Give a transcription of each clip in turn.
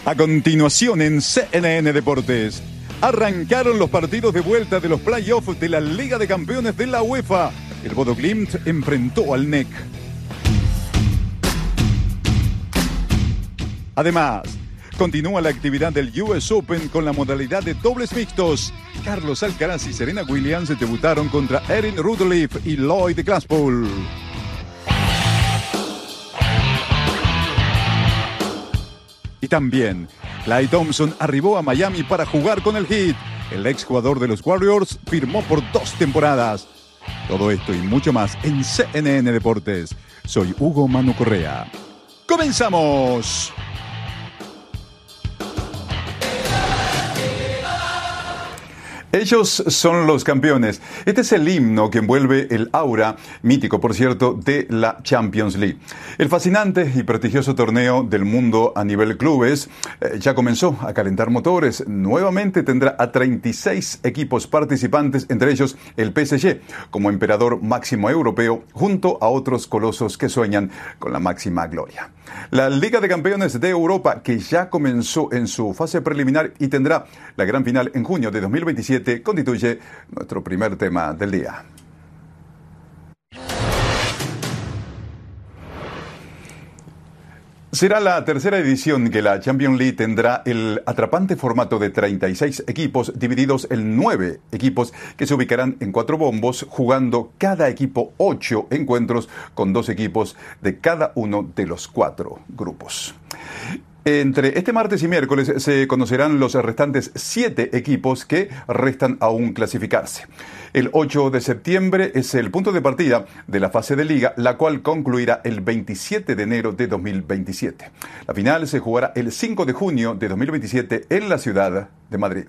A continuación en CNN Deportes, arrancaron los partidos de vuelta de los playoffs de la Liga de Campeones de la UEFA. El Bodo Glimt enfrentó al NEC. Además, continúa la actividad del US Open con la modalidad de dobles mixtos. Carlos Alcaraz y Serena Williams debutaron contra Erin Rudolph y Lloyd Glasspool. Y también, Klay Thompson arribó a Miami para jugar con el Heat. El exjugador de los Warriors firmó por 2 temporadas. Todo esto y mucho más en CNN Deportes. Soy Hugo Manu Correa. ¡Comenzamos! Ellos son los campeones. Este es el himno que envuelve el aura, mítico por cierto, de la Champions League. El fascinante y prestigioso torneo del mundo a nivel clubes ya comenzó a calentar motores. Nuevamente tendrá a 36 equipos participantes, entre ellos el PSG, como emperador máximo europeo, junto a otros colosos que sueñan con la máxima gloria. La Liga de Campeones de Europa, que ya comenzó en su fase preliminar y tendrá la gran final en junio de 2027, constituye nuestro primer tema del día. Será la tercera edición que la Champions League tendrá el atrapante formato de 36 equipos divididos en 9 equipos que se ubicarán en 4 bombos, jugando cada equipo 8 encuentros con 2 equipos de cada uno de los 4 grupos. Entre este martes y miércoles se conocerán los restantes 7 equipos que restan aún clasificarse. El 8 de septiembre es el punto de partida de la fase de liga, la cual concluirá el 27 de enero de 2027. La final se jugará el 5 de junio de 2027 en la ciudad de Madrid.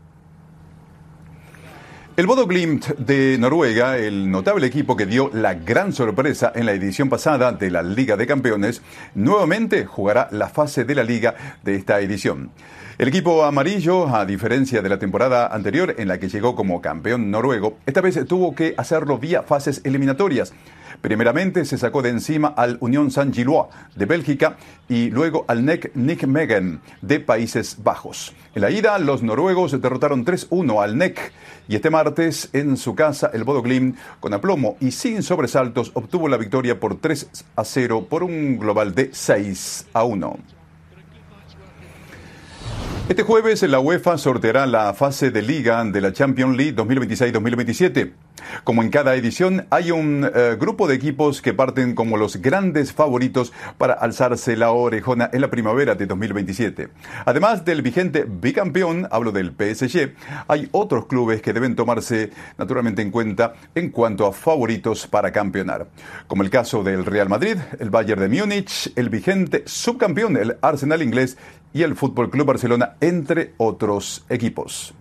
El Bodo Glimt de Noruega, el notable equipo que dio la gran sorpresa en la edición pasada de la Liga de Campeones, nuevamente jugará la fase de la Liga de esta edición. El equipo amarillo, a diferencia de la temporada anterior en la que llegó como campeón noruego, esta vez tuvo que hacerlo vía fases eliminatorias. Primeramente se sacó de encima al Unión Saint-Gilloise de Bélgica y luego al NEC Nijmegen de Países Bajos. En la ida, los noruegos derrotaron 3-1 al NEC y este martes en su casa el Bodo Glimt, con aplomo y sin sobresaltos, obtuvo la victoria por 3-0 por un global de 6-1. Este jueves la UEFA sorteará la fase de liga de la Champions League 2026-2027. Como en cada edición, hay un grupo de equipos que parten como los grandes favoritos para alzarse la orejona en la primavera de 2027. Además del vigente bicampeón, hablo del PSG, hay otros clubes que deben tomarse naturalmente en cuenta en cuanto a favoritos para campeonar. Como el caso del Real Madrid, el Bayern de Múnich, el vigente subcampeón, el Arsenal inglés, y el Fútbol Club Barcelona, entre otros equipos.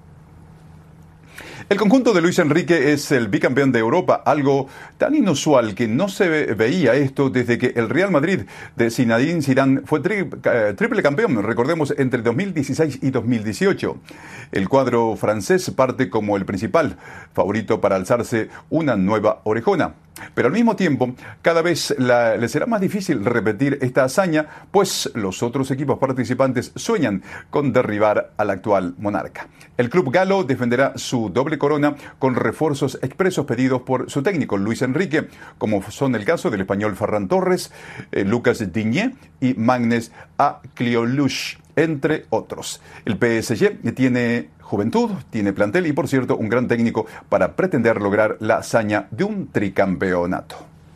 El conjunto de Luis Enrique es el bicampeón de Europa, algo tan inusual que no se veía esto desde que el Real Madrid de Zinedine Zidane fue triple campeón, recordemos, entre 2016 y 2018. El cuadro francés parte como el principal favorito para alzarse una nueva orejona. Pero al mismo tiempo, cada vez le será más difícil repetir esta hazaña, pues los otros equipos participantes sueñan con derribar al actual monarca. El club galo defenderá su doble corona con refuerzos expresos pedidos por su técnico Luis Enrique, como son el caso del español Ferran Torres, Lucas Digne y Magnus Akliolush, entre otros. El PSG tiene juventud, tiene plantel y, por cierto, un gran técnico para pretender lograr la hazaña de un tricampeonato.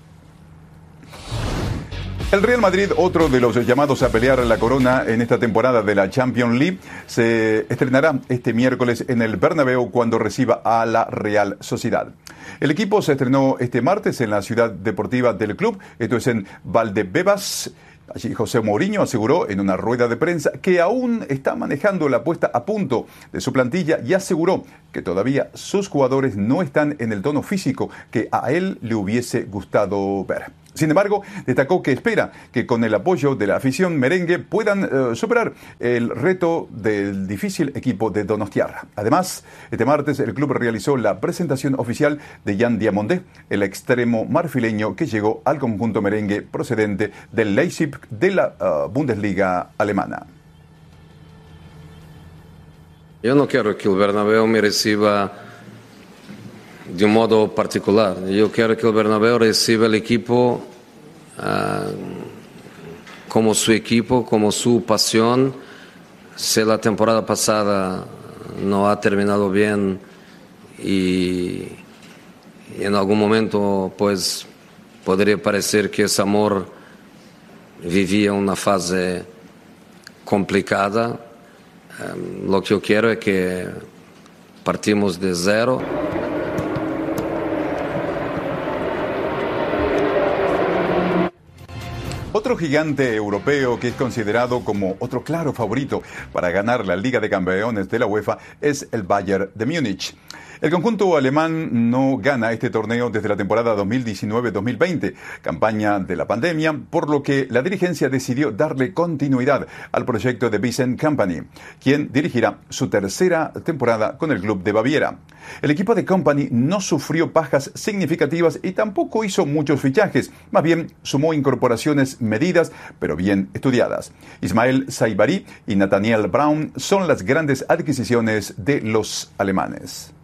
El Real Madrid, otro de los llamados a pelear la corona en esta temporada de la Champions League, se estrenará este miércoles en el Bernabéu cuando reciba a la Real Sociedad. El equipo se estrenó este martes en la ciudad deportiva del club, esto es en Valdebebas. Allí José Mourinho aseguró en una rueda de prensa que aún está manejando la puesta a punto de su plantilla y aseguró que todavía sus jugadores no están en el tono físico que a él le hubiese gustado ver. Sin embargo, destacó que espera que con el apoyo de la afición merengue puedan superar el reto del difícil equipo de Donostiarra. Además, este martes el club realizó la presentación oficial de Jan Diamondé, el extremo marfileño que llegó al conjunto merengue procedente del Leipzig de la Bundesliga alemana. Yo no quiero que el Bernabéu me reciba de un modo particular. Yo quiero que el Bernabéu reciba el equipo como su equipo, como su pasión. Si la temporada pasada no ha terminado bien y en algún momento pues podría parecer que ese amor vivía una fase complicada, lo que yo quiero es que partimos de cero. Otro gigante europeo que es considerado como otro claro favorito para ganar la Liga de Campeones de la UEFA es el Bayern de Múnich. El conjunto alemán no gana este torneo desde la temporada 2019-2020, campaña de la pandemia, por lo que la dirigencia decidió darle continuidad al proyecto de Vincent Kompany, quien dirigirá su tercera temporada con el club de Baviera. El equipo de Kompany no sufrió bajas significativas y tampoco hizo muchos fichajes, más bien sumó incorporaciones medidas pero bien estudiadas. Ismael Saibari y Nathaniel Braun son las grandes adquisiciones de los alemanes.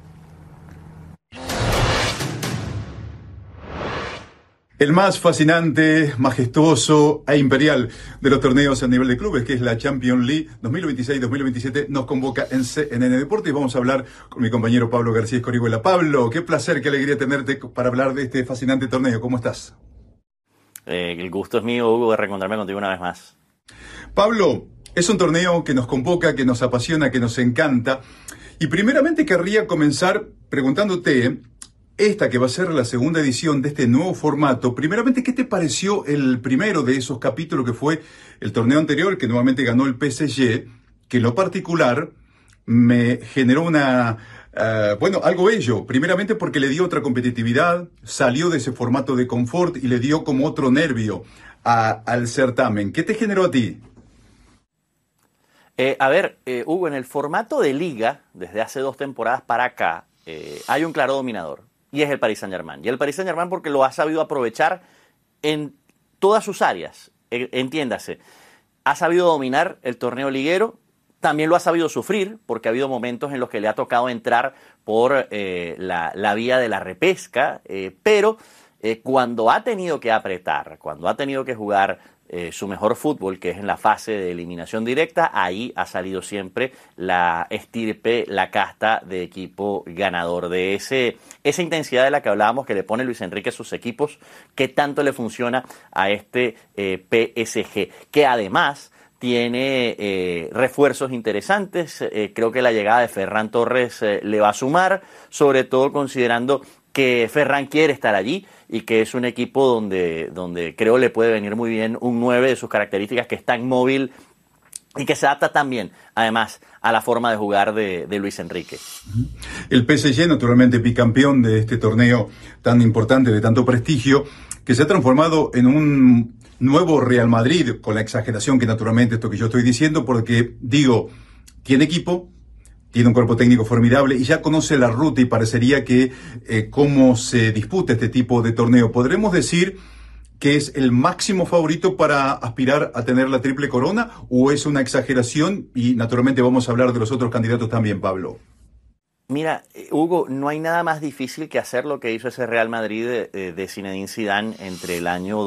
El más fascinante, majestuoso e imperial de los torneos a nivel de clubes, que es la Champions League 2026-2027, nos convoca en CNN Deportes y vamos a hablar con mi compañero Pablo García Escorihuela. Pablo, qué placer, qué alegría tenerte para hablar de este fascinante torneo. ¿Cómo estás? El gusto es mío, Hugo, de reencontrarme contigo una vez más. Pablo, es un torneo que nos convoca, que nos apasiona, que nos encanta. Y primeramente querría comenzar preguntándote, esta que va a ser la segunda edición de este nuevo formato, primeramente, ¿qué te pareció el primero de esos capítulos que fue el torneo anterior, que nuevamente ganó el PSG, que en lo particular me generó algo bello, primeramente porque le dio otra competitividad, salió de ese formato de confort y le dio como otro nervio al certamen. ¿Qué te generó a ti? Hugo, en el formato de liga, desde hace 2 temporadas para acá, hay un claro dominador, y es el Paris Saint-Germain. Y el Paris Saint-Germain porque lo ha sabido aprovechar en todas sus áreas, entiéndase. Ha sabido dominar el torneo liguero, también lo ha sabido sufrir, porque ha habido momentos en los que le ha tocado entrar por la vía de la repesca, pero cuando ha tenido que apretar, cuando ha tenido que jugar su mejor fútbol, que es en la fase de eliminación directa, ahí ha salido siempre la estirpe, la casta de equipo ganador, de esa intensidad de la que hablábamos que le pone Luis Enrique a sus equipos, que tanto le funciona a este PSG, que además tiene refuerzos interesantes. Creo que la llegada de Ferran Torres le va a sumar, sobre todo considerando que Ferran quiere estar allí y que es un equipo donde creo le puede venir muy bien un 9 de sus características, que es tan móvil y que se adapta también, además, a la forma de jugar de Luis Enrique. El PSG, naturalmente bicampeón de este torneo tan importante, de tanto prestigio, que se ha transformado en un nuevo Real Madrid, con la exageración que naturalmente esto que yo estoy diciendo, porque digo, tiene equipo, tiene un cuerpo técnico formidable y ya conoce la ruta y parecería que cómo se disputa este tipo de torneo. ¿Podremos decir que es el máximo favorito para aspirar a tener la triple corona o es una exageración? Y naturalmente vamos a hablar de los otros candidatos también, Pablo. Mira, Hugo, no hay nada más difícil que hacer lo que hizo ese Real Madrid de Zinedine Zidane entre el año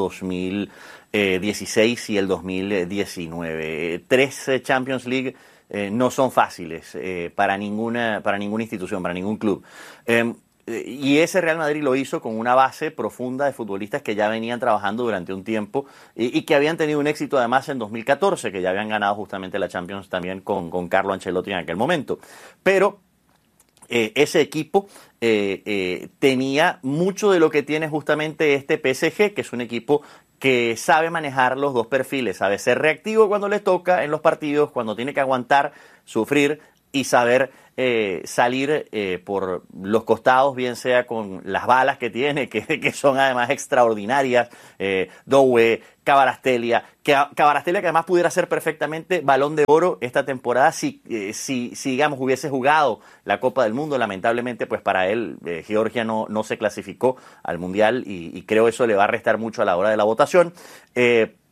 2016 y el 2019. 3 Champions League no son fáciles para ninguna institución, para ningún club. Y ese Real Madrid lo hizo con una base profunda de futbolistas que ya venían trabajando durante un tiempo y que habían tenido un éxito además en 2014, que ya habían ganado justamente la Champions también con Carlo Ancelotti en aquel momento. Pero ese equipo tenía mucho de lo que tiene justamente este PSG, que es un equipo que sabe manejar los dos perfiles, sabe ser reactivo cuando le toca en los partidos, cuando tiene que aguantar, sufrir y saber salir por los costados, bien sea con las balas que tiene, que son además extraordinarias, Doué, Kvaratskhelia, que además pudiera ser perfectamente Balón de Oro esta temporada si digamos hubiese jugado la Copa del Mundo. Lamentablemente pues para él Georgia no se clasificó al Mundial y creo eso le va a restar mucho a la hora de la votación.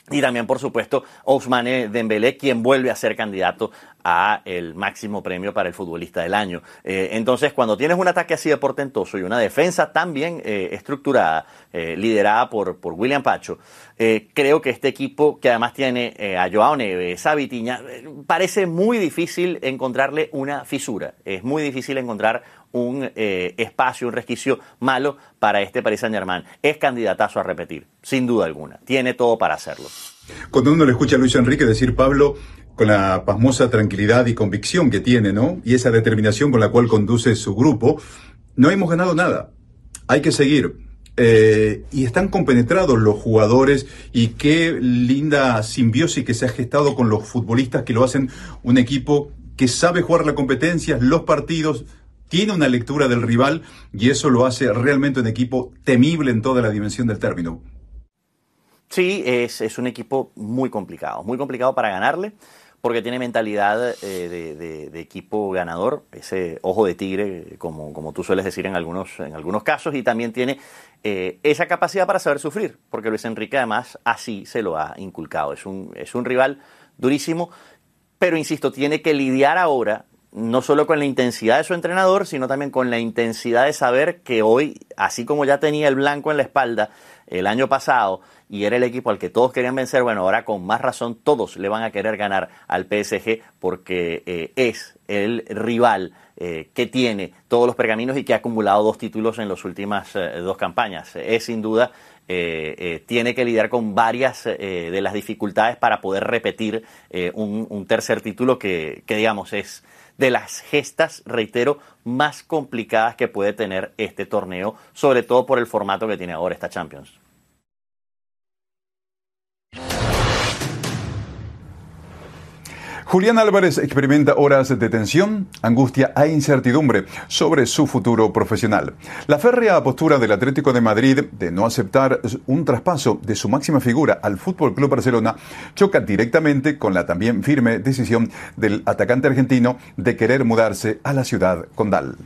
Y también, por supuesto, Ousmane Dembélé, quien vuelve a ser candidato a el máximo premio para el futbolista del año. Entonces, cuando tienes un ataque así de portentoso y una defensa tan bien estructurada, liderada por William Pacho, creo que este equipo, que además tiene a Joao Neves, a Vitinha, parece muy difícil encontrarle una fisura. Es muy difícil encontrar un espacio, un resquicio malo para este Paris Saint-Germain. Es candidatazo a repetir, sin duda alguna. Tiene todo para hacerlo. Cuando uno le escucha a Luis Enrique decir, Pablo, con la pasmosa tranquilidad y convicción que tiene, ¿no? Y esa determinación con la cual conduce su grupo, no hemos ganado nada. Hay que seguir. Y están compenetrados los jugadores, y qué linda simbiosis que se ha gestado con los futbolistas, que lo hacen un equipo que sabe jugar la competencia, los partidos, tiene una lectura del rival, y eso lo hace realmente un equipo temible en toda la dimensión del término. Sí, es un equipo muy complicado para ganarle, porque tiene mentalidad de equipo ganador, ese ojo de tigre, como tú sueles decir en algunos casos, y también tiene esa capacidad para saber sufrir, porque Luis Enrique además así se lo ha inculcado. Es un rival durísimo, pero insisto, tiene que lidiar ahora no solo con la intensidad de su entrenador, sino también con la intensidad de saber que hoy, así como ya tenía el blanco en la espalda el año pasado, y era el equipo al que todos querían vencer, bueno, ahora con más razón todos le van a querer ganar al PSG, porque es el rival que tiene todos los pergaminos y que ha acumulado 2 títulos en las últimas 2 campañas. Es sin duda, tiene que lidiar con varias de las dificultades para poder repetir un tercer título que digamos es de las gestas, reitero, más complicadas que puede tener este torneo, sobre todo por el formato que tiene ahora esta Champions. Julián Álvarez experimenta horas de tensión, angustia e incertidumbre sobre su futuro profesional. La férrea postura del Atlético de Madrid de no aceptar un traspaso de su máxima figura al Fútbol Club Barcelona choca directamente con la también firme decisión del atacante argentino de querer mudarse a la ciudad condal.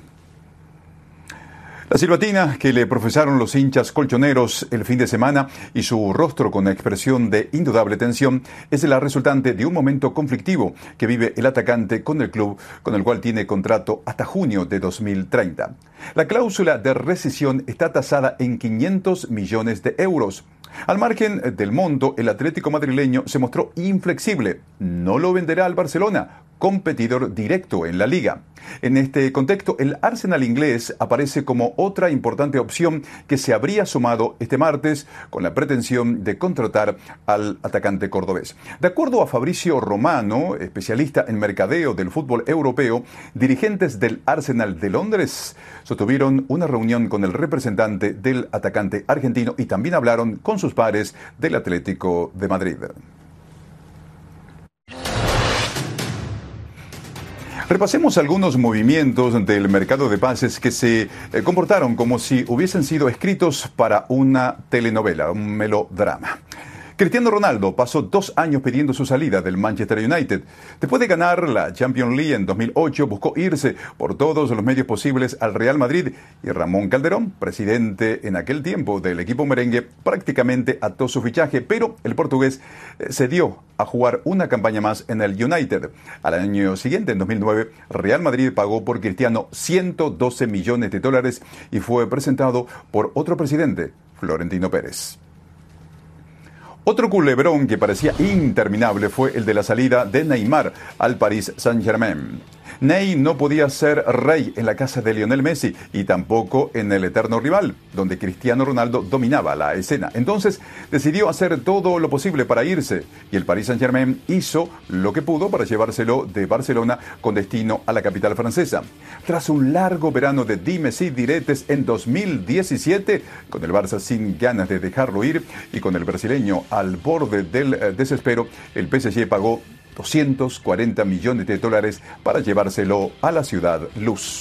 La silbatina que le profesaron los hinchas colchoneros el fin de semana y su rostro con expresión de indudable tensión es la resultante de un momento conflictivo que vive el atacante con el club, con el cual tiene contrato hasta junio de 2030. La cláusula de rescisión está tasada en 500 millones de euros. Al margen del monto, el Atlético madrileño se mostró inflexible. No lo venderá al Barcelona, competidor directo en la liga. En este contexto, el Arsenal inglés aparece como otra importante opción que se habría sumado este martes con la pretensión de contratar al atacante cordobés. De acuerdo a Fabricio Romano, especialista en mercadeo del fútbol europeo, dirigentes del Arsenal de Londres sostuvieron una reunión con el representante del atacante argentino y también hablaron con sus pares del Atlético de Madrid. Repasemos algunos movimientos del mercado de pases que se comportaron como si hubiesen sido escritos para una telenovela, un melodrama. Cristiano Ronaldo pasó 2 años pidiendo su salida del Manchester United. Después de ganar la Champions League en 2008, buscó irse por todos los medios posibles al Real Madrid, y Ramón Calderón, presidente en aquel tiempo del equipo merengue, prácticamente ató su fichaje, pero el portugués cedió a jugar una campaña más en el United. Al año siguiente, en 2009, Real Madrid pagó por Cristiano 112 millones de dólares y fue presentado por otro presidente, Florentino Pérez. Otro culebrón que parecía interminable fue el de la salida de Neymar al Paris Saint-Germain. Ney no podía ser rey en la casa de Lionel Messi y tampoco en el eterno rival, donde Cristiano Ronaldo dominaba la escena. Entonces decidió hacer todo lo posible para irse, y el Paris Saint-Germain hizo lo que pudo para llevárselo de Barcelona con destino a la capital francesa. Tras un largo verano de dimes y diretes en 2017, con el Barça sin ganas de dejarlo ir y con el brasileño al borde del desespero, el PSG pagó 240 millones de dólares para llevárselo a la ciudad luz.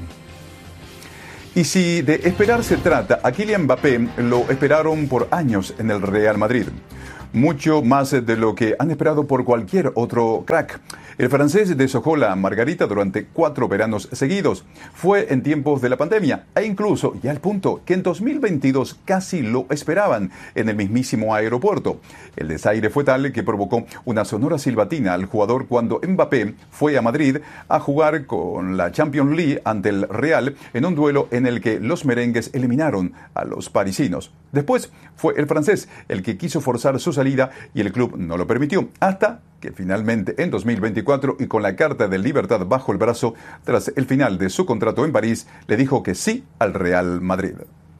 Y si de esperar se trata, a Kylian Mbappé lo esperaron por años en el Real Madrid. mucho más de lo que han esperado por cualquier otro crack. El francés deshojó la margarita durante 4 veranos seguidos. Fue en tiempos de la pandemia e incluso ya al punto que en 2022 casi lo esperaban en el mismísimo aeropuerto. El desaire fue tal que provocó una sonora silbatina al jugador cuando Mbappé fue a Madrid a jugar con la Champions League ante el Real en un duelo en el que los merengues eliminaron a los parisinos. Después fue el francés el que quiso forzar su salida y el club no lo permitió, hasta que finalmente en 2024 y con la carta de libertad bajo el brazo, tras el final de su contrato en París, le dijo que sí al Real Madrid.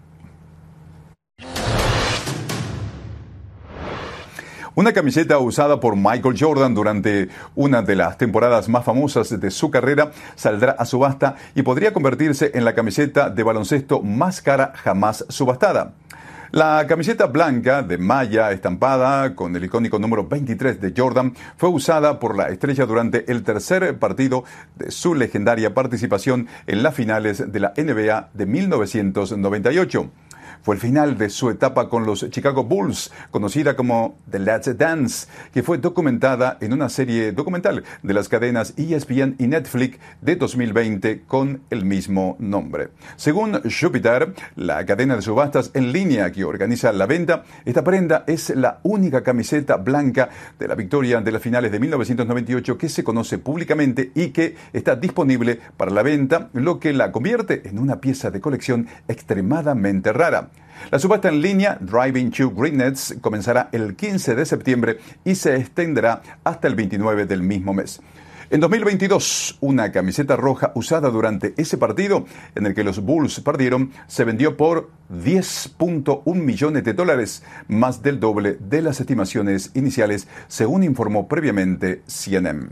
Una camiseta usada por Michael Jordan durante una de las temporadas más famosas de su carrera saldrá a subasta y podría convertirse en la camiseta de baloncesto más cara jamás subastada. La camiseta blanca de malla estampada con el icónico número 23 de Jordan fue usada por la estrella durante el tercer partido de su legendaria participación en las finales de la NBA de 1998. Fue el final de su etapa con los Chicago Bulls, conocida como The Last Dance, que fue documentada en una serie documental de las cadenas ESPN y Netflix de 2020 con el mismo nombre. Según Jupiter, la cadena de subastas en línea que organiza la venta, esta prenda es la única camiseta blanca de la victoria de las finales de 1998 que se conoce públicamente y que está disponible para la venta, lo que la convierte en una pieza de colección extremadamente rara. La subasta en línea Driving to Greatness comenzará el 15 de septiembre y se extenderá hasta el 29 del mismo mes. En 2022, una camiseta roja usada durante ese partido en el que los Bulls perdieron se vendió por $10.1 millones, más del doble de las estimaciones iniciales, según informó previamente CNN.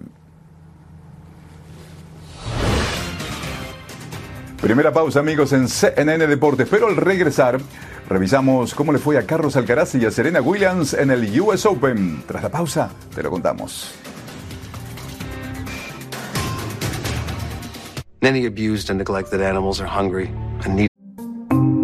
Primera pausa, amigos, en CNN Deportes, pero al regresar revisamos cómo le fue a Carlos Alcaraz y a Serena Williams en el US Open. Tras la pausa, te lo contamos. Many abused and neglected animals are hungry and need